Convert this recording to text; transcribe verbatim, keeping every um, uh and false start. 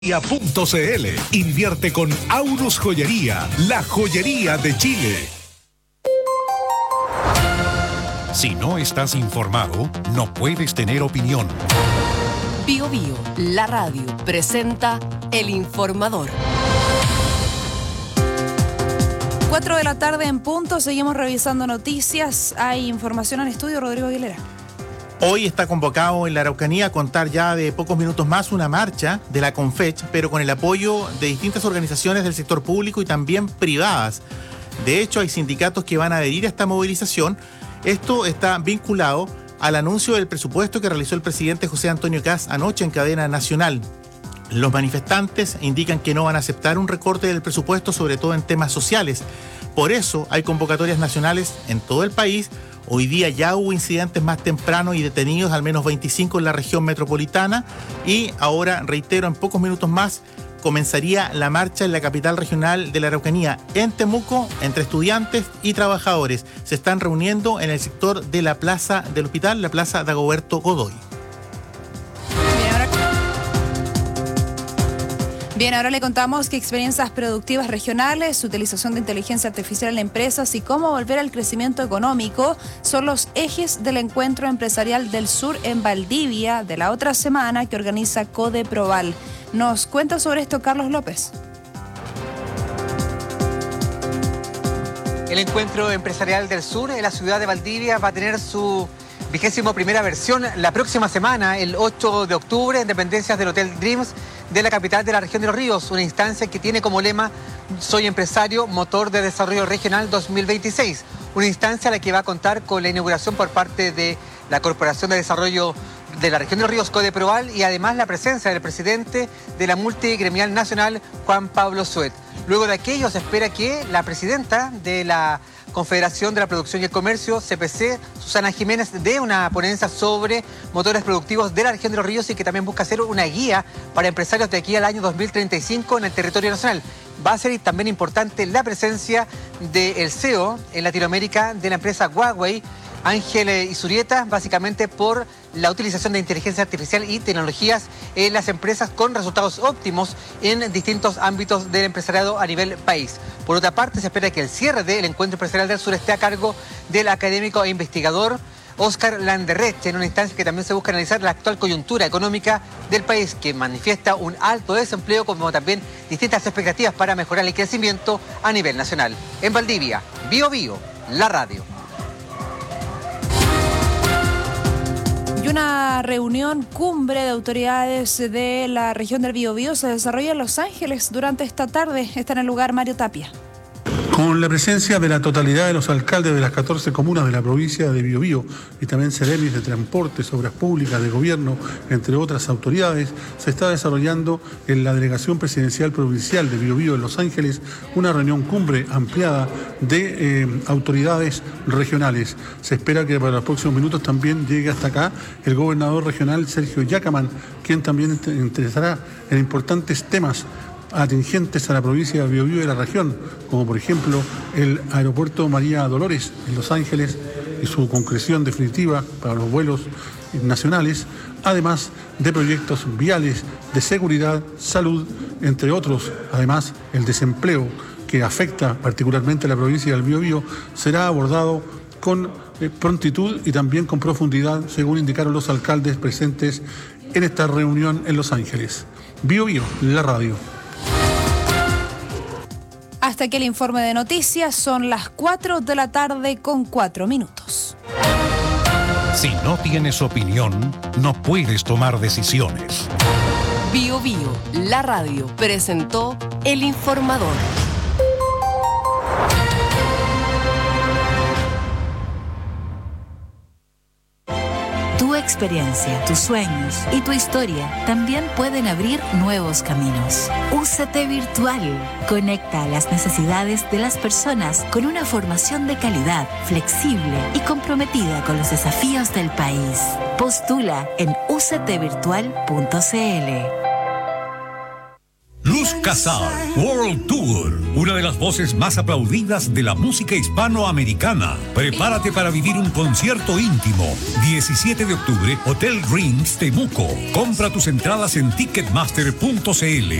punto c l. Invierte con Aurus Joyería, la joyería de Chile. Si no estás informado, no puedes tener opinión. Bio Bio, la radio, presenta El Informador. Cuatro de la tarde en punto, seguimos revisando noticias. Hay información en estudio, Rodrigo Aguilera. Hoy está convocado en la Araucanía a contar ya de pocos minutos más una marcha de la CONFECH, pero con el apoyo de distintas organizaciones del sector público y también privadas. De hecho, hay sindicatos que van a adherir a esta movilización. Esto está vinculado al anuncio del presupuesto que realizó el presidente José Antonio Kast anoche en cadena nacional. Los manifestantes indican que no van a aceptar un recorte del presupuesto, sobre todo en temas sociales. Por eso hay convocatorias nacionales en todo el país. Hoy día ya hubo incidentes más temprano y detenidos, al menos veinticinco en la región metropolitana. Y ahora, reitero, en pocos minutos más comenzaría la marcha en la capital regional de la Araucanía, en Temuco, entre estudiantes y trabajadores. Se están reuniendo en el sector de la plaza del hospital, la plaza Dagoberto Godoy. Bien, ahora le contamos que experiencias productivas regionales, utilización de inteligencia artificial en empresas y cómo volver al crecimiento económico son los ejes del Encuentro Empresarial del Sur en Valdivia de la otra semana que organiza Codeproval. Nos cuenta sobre esto Carlos López. El Encuentro Empresarial del Sur en la ciudad de Valdivia va a tener su vigésimo primera versión la próxima semana, el ocho de octubre, en dependencias del Hotel Dreams de la capital de la región de Los Ríos, una instancia que tiene como lema Soy empresario, motor de desarrollo regional dos mil veintiséis, una instancia a la que va a contar con la inauguración por parte de la Corporación de Desarrollo de la región de Los Ríos, Codeproval, y además la presencia del presidente de la multigremial nacional, Juan Pablo Suet. Luego de aquello se espera que la presidenta de la Confederación de la Producción y el Comercio, C P C, Susana Jiménez, dé una ponencia sobre motores productivos de la región de Los Ríos y que también busca hacer una guía para empresarios de aquí al año dos mil treinta y cinco en el territorio nacional. Va a ser también importante la presencia del C E O en Latinoamérica de la empresa Huawei, Ángel Izurieta, básicamente por la utilización de inteligencia artificial y tecnologías en las empresas con resultados óptimos en distintos ámbitos del empresariado a nivel país. Por otra parte, se espera que el cierre del Encuentro Empresarial del Sur esté a cargo del académico e investigador Óscar Landerreche, en una instancia que también se busca analizar la actual coyuntura económica del país, que manifiesta un alto desempleo, como también distintas expectativas para mejorar el crecimiento a nivel nacional. En Valdivia, Bio Bio, la radio. Y una reunión cumbre de autoridades de la región del Biobío se desarrolla en Los Ángeles durante esta tarde. Está en el lugar Mario Tapia. Con la presencia de la totalidad de los alcaldes de las catorce comunas de la provincia de Biobío y también seremis de transportes, obras públicas, de gobierno, entre otras autoridades, se está desarrollando en la Delegación Presidencial Provincial de Biobío en Los Ángeles una reunión cumbre ampliada de eh, autoridades regionales. Se espera que para los próximos minutos también llegue hasta acá el gobernador regional Sergio Yacamán, quien también interesará en importantes temas atingentes a la provincia de Biobío y de la región, como por ejemplo el aeropuerto María Dolores en Los Ángeles y su concreción definitiva para los vuelos nacionales, además de proyectos viales, de seguridad, salud, entre otros. Además, el desempleo que afecta particularmente a la provincia del Biobío será abordado con eh, prontitud y también con profundidad, según indicaron los alcaldes presentes en esta reunión en Los Ángeles. Biobío, la radio. Hasta aquí el informe de noticias, son las cuatro de la tarde con cuatro minutos. Si no tienes opinión, no puedes tomar decisiones. Bio Bio, la radio, presentó El Informador. Tu experiencia, tus sueños y tu historia también pueden abrir nuevos caminos. U C T Virtual conecta las necesidades de las personas con una formación de calidad, flexible y comprometida con los desafíos del país. Postula en u c t virtual punto c l. Luz Carlos Casal World Tour, una de las voces más aplaudidas de la música hispanoamericana. Prepárate para vivir un concierto íntimo. diecisiete de octubre, Hotel Dreams Temuco. Compra tus entradas en ticketmaster punto c l.